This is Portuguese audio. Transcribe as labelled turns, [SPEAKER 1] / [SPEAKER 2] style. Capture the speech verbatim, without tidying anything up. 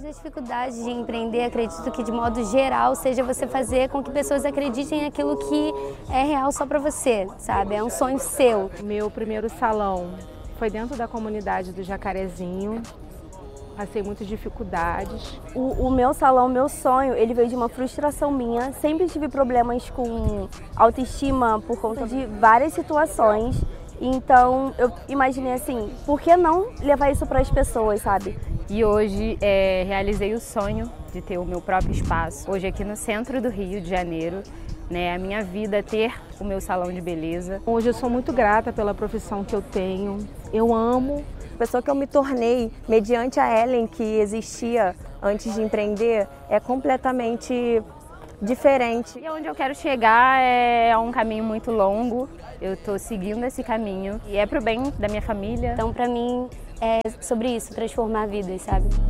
[SPEAKER 1] das dificuldades de empreender, acredito que de modo geral seja você fazer com que pessoas acreditem naquilo que é real só para você, sabe? É um sonho seu.
[SPEAKER 2] Meu primeiro salão foi dentro da comunidade do Jacarezinho. Passei muitas dificuldades.
[SPEAKER 3] O, o meu salão, meu sonho, ele veio de uma frustração minha. Sempre tive problemas com autoestima por conta de várias situações. Então eu imaginei assim, por que não levar isso para as pessoas, sabe?
[SPEAKER 4] E hoje é, realizei o sonho de ter o meu próprio espaço. Hoje aqui no centro do Rio de Janeiro, né, a minha vida é ter o meu salão de beleza.
[SPEAKER 2] Hoje eu sou muito grata pela profissão que eu tenho. Eu amo.
[SPEAKER 3] A pessoa que eu me tornei, mediante a Ellen que existia antes de empreender, é completamente diferente.
[SPEAKER 4] E onde eu quero chegar é um caminho muito longo. Eu estou seguindo esse caminho e é pro bem da minha família.
[SPEAKER 1] Então, para mim, é sobre isso, transformar vidas, sabe?